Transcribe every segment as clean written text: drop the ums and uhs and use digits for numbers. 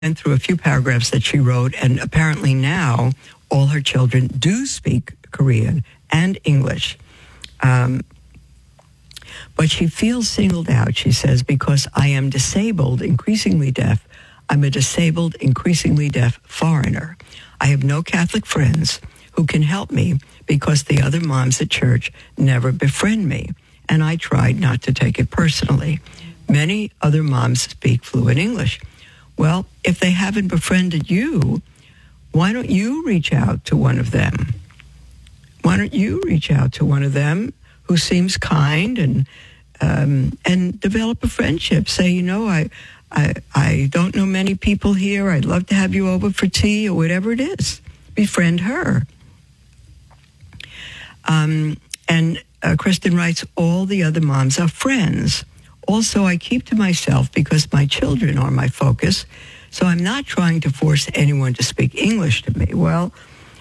went through a few paragraphs that she wrote, and apparently now all her children do speak Korean and English. But she feels singled out, she says, because I am disabled, increasingly deaf. I'm a disabled, increasingly deaf foreigner. I have no Catholic friends who can help me because the other moms at church never befriend me, and I tried not to take it personally. Many other moms speak fluent English. Well, if they haven't befriended you, why don't you reach out to one of them? Why don't you reach out to one of them who seems kind and develop a friendship? Say, you know, I don't know many people here. I'd love to have you over for tea or whatever it is. Befriend her. Kristen writes, all the other moms are friends. Also, I keep to myself because my children are my focus, so I'm not trying to force anyone to speak English to me. Well,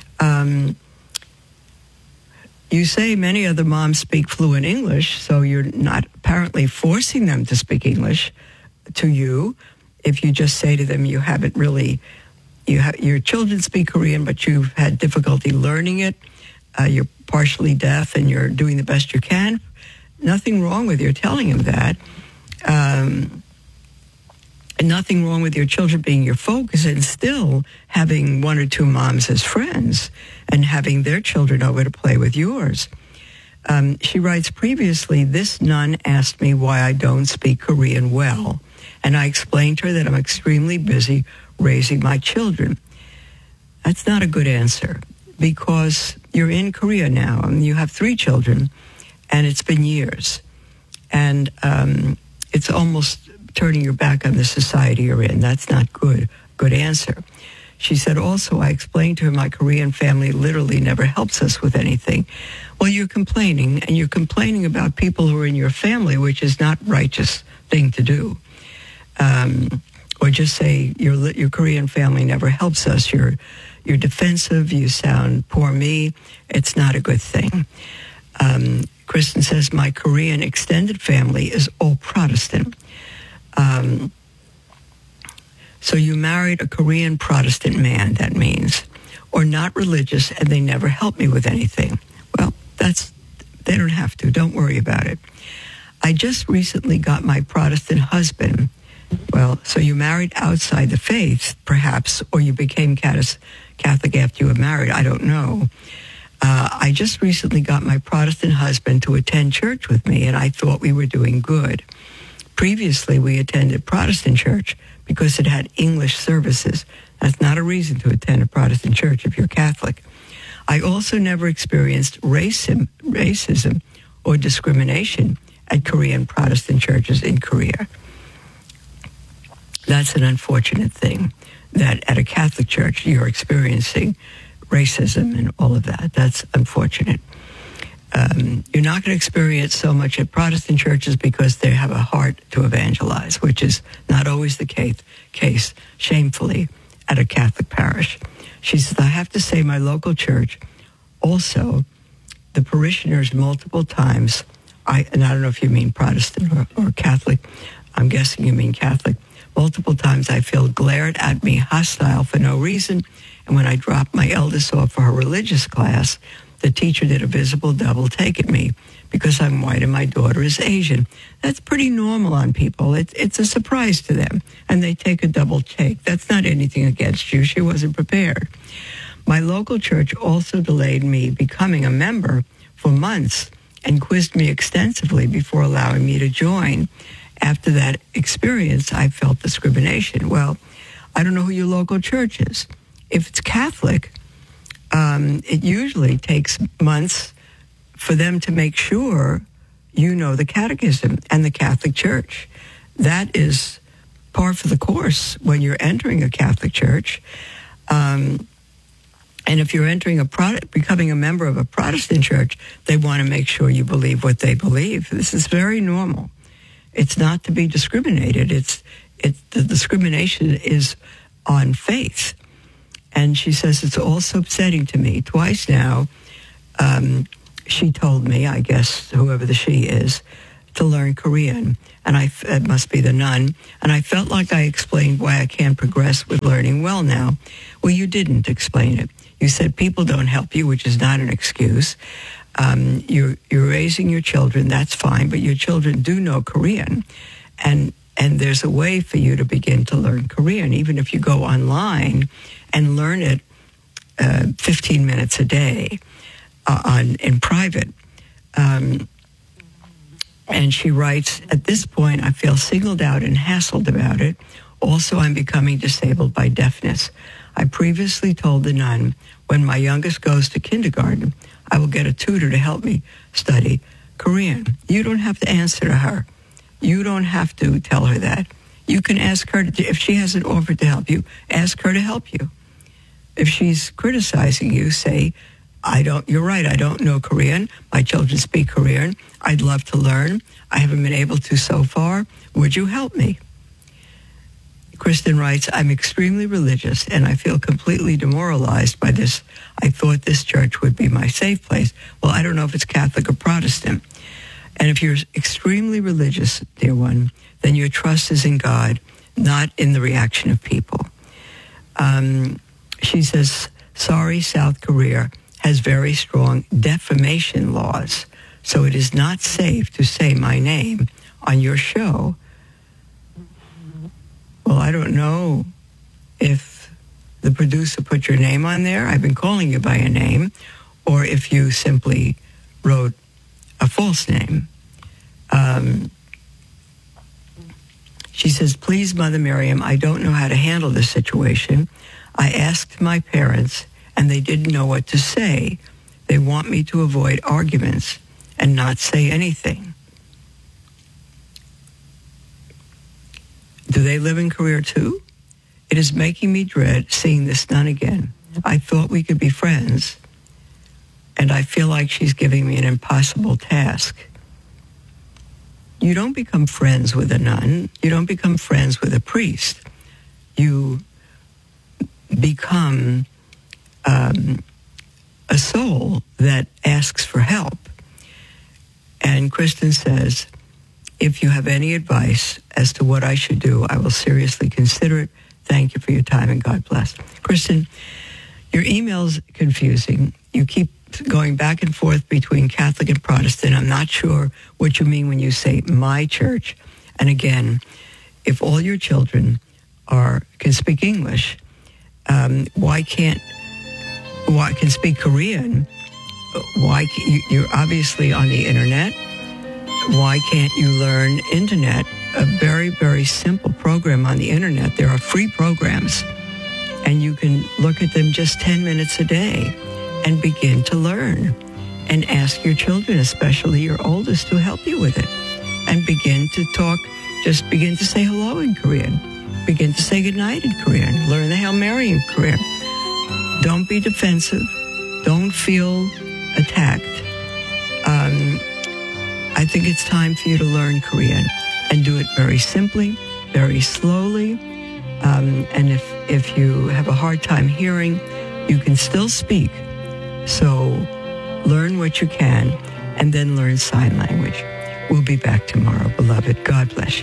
you say many other moms speak fluent English, so you're not apparently forcing them to speak English to you. If you just say to them you haven't really, your children speak Korean, but you've had difficulty learning it, you're partially deaf and you're doing the best you can, nothing wrong with your telling him that. And nothing wrong with your children being your focus and still having one or two moms as friends and having their children over to play with yours. She writes, previously, this nun asked me why I don't speak Korean well. And I explained to her that I'm extremely busy raising my children. That's not a good answer because you're in Korea now and you have 3 children and it's been years. And it's almost turning your back on the society you're in. That's not good answer. She said, also, I explained to her my Korean family literally never helps us with anything. Well, you're complaining, and you're complaining about people who are in your family, which is not righteous thing to do. Or just say, your Korean family never helps us. You're defensive. You sound poor me. It's not a good thing. Kristen says, my Korean extended family is all Protestant. So you married a Korean Protestant man, that means, or not religious, and they never help me with anything. Well, they don't have to. Don't worry about it. I just recently got my Protestant husband. Well, so you married outside the faith, perhaps, or you became Catholic after you were married. I don't know. I just recently got my Protestant husband to attend church with me, and I thought we were doing good. Previously, we attended Protestant church because it had English services. That's not a reason to attend a Protestant church if you're Catholic. I also never experienced racism or discrimination at Korean Protestant churches in Korea. That's an unfortunate thing, that at a Catholic church you're experiencing racism and all of that. That's unfortunate. You're not going to experience so much at Protestant churches because they have a heart to evangelize, which is not always the case, shamefully, at a Catholic parish. She says, I have to say my local church, also, the parishioners multiple times, and I don't know if you mean Protestant or Catholic, I'm guessing you mean Catholic, multiple times I feel glared at me hostile for no reason, and when I dropped my eldest off for her religious class, the teacher did a visible double take at me because I'm white and my daughter is Asian. That's pretty normal on people. It's a surprise to them, and they take a double take. That's not anything against you. She wasn't prepared. My local church also delayed me becoming a member for months and quizzed me extensively before allowing me to join. After that experience, I felt discrimination. Well, I don't know who your local church is. If it's Catholic, it usually takes months for them to make sure you know the catechism and the Catholic Church. That is par for the course when you're entering a Catholic church. And if you're becoming a member of a Protestant church, they want to make sure you believe what they believe. This is very normal. It's not to be discriminated. The discrimination is on faith. And she says, it's also upsetting to me. Twice now, she told me, I guess, whoever the she is, to learn Korean, and it must be the nun, and I felt like I explained why I can't progress with learning well now. Well, you didn't explain it. You said people don't help you, which is not an excuse. You're raising your children, that's fine, but your children do know Korean, and there's a way for you to begin to learn Korean, even if you go online and learn it 15 minutes a day in private. And she writes, at this point, I feel singled out and hassled about it. Also, I'm becoming disabled by deafness. I previously told the nun, when my youngest goes to kindergarten, I will get a tutor to help me study Korean. You don't have to answer to her. You don't have to tell her that. You can ask her, if she hasn't offered to help you, ask her to help you. If she's criticizing you, say, you're right, I don't know Korean. My children speak Korean. I'd love to learn. I haven't been able to so far. Would you help me? Kristen writes, I'm extremely religious and I feel completely demoralized by this. I thought this church would be my safe place. Well, I don't know if it's Catholic or Protestant. And if you're extremely religious, dear one, then your trust is in God, not in the reaction of people. She says, sorry, South Korea has very strong defamation laws, so it is not safe to say my name on your show. Well, I don't know if the producer put your name on there. I've been calling you by a name, or if you simply wrote a false name. She says, please, Mother Miriam, I don't know how to handle this situation. I asked my parents, and they didn't know what to say. They want me to avoid arguments and not say anything. Do they live in Korea too? It is making me dread seeing this nun again. I thought we could be friends, and I feel like she's giving me an impossible task. You don't become friends with a nun. You don't become friends with a priest. You become a soul that asks for help. And Kristen says, if you have any advice as to what I should do, I will seriously consider it. Thank you for your time and God bless. Kristen, your email's confusing. You keep going back and forth between Catholic and Protestant. I'm not sure what you mean when you say my church. And again, if all your children can speak English, why can speak Korean? You're obviously on the internet. Why can't you learn internet? A very, very simple program on the internet. There are free programs, and you can look at them just 10 minutes a day and begin to learn. And ask your children, especially your oldest, to help you with it. And begin to talk, just begin to say hello in Korean. Begin to say goodnight in Korean. Learn the Hail Mary in Korean. Don't be defensive. Don't feel attacked. I think it's time for you to learn Korean and do it very simply, very slowly. And if you have a hard time hearing, you can still speak. So learn what you can and then learn sign language. We'll be back tomorrow, beloved. God bless you.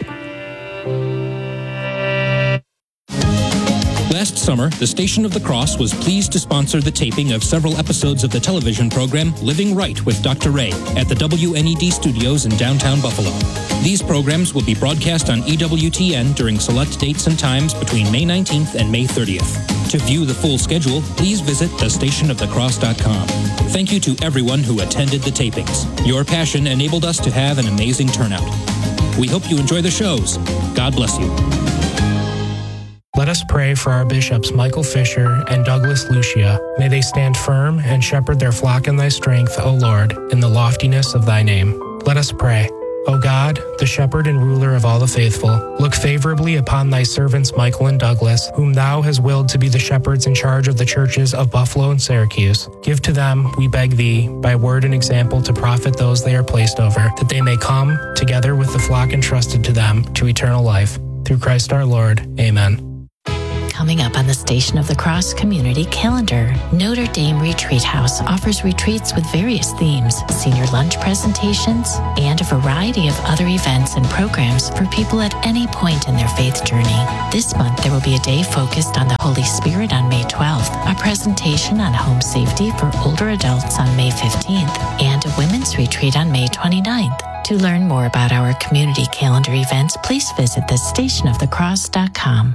Last summer, the Station of the Cross was pleased to sponsor the taping of several episodes of the television program Living Right with Dr. Ray at the WNED studios in downtown Buffalo. These programs will be broadcast on EWTN during select dates and times between May 19th and May 30th. To view the full schedule, please visit thestationofthecross.com. Thank you to everyone who attended the tapings. Your passion enabled us to have an amazing turnout. We hope you enjoy the shows. God bless you. Let us pray for our bishops Michael Fisher and Douglas Lucia. May they stand firm and shepherd their flock in thy strength, O Lord, in the loftiness of thy name. Let us pray. O God, the shepherd and ruler of all the faithful, look favorably upon thy servants Michael and Douglas, whom thou hast willed to be the shepherds in charge of the churches of Buffalo and Syracuse. Give to them, we beg thee, by word and example to profit those they are placed over, that they may come, together with the flock entrusted to them, to eternal life. Through Christ our Lord. Amen. coming up on the Station of the Cross community calendar. Notre Dame Retreat House offers retreats with various themes, senior lunch presentations, and a variety of other events and programs for people at any point in their faith journey. This month, there will be a day focused on the Holy Spirit on May 12th, a presentation on home safety for older adults on May 15th, and a women's retreat on May 29th. To learn more about our community calendar events, please visit thestationofthecross.com.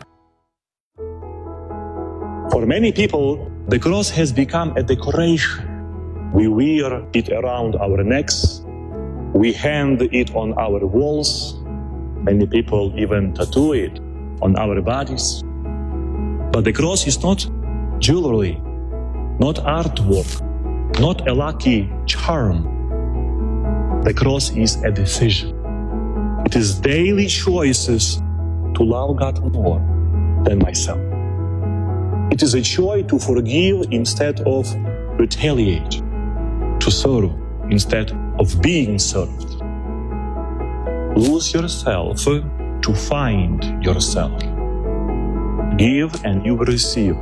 For many people, the cross has become a decoration. We wear it around our necks. We hang it on our walls. Many people even tattoo it on our bodies. But the cross is not jewelry, not artwork, not a lucky charm. The cross is a decision. It is daily choices to love God more than myself. It is a choice to forgive instead of retaliate, to serve instead of being served. Lose yourself to find yourself. Give and you will receive.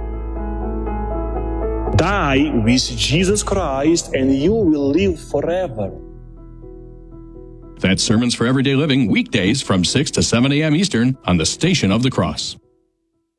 Die with Jesus Christ and you will live forever. That's Sermons for Everyday Living, weekdays from 6 to 7 a.m. Eastern on the Station of the Cross.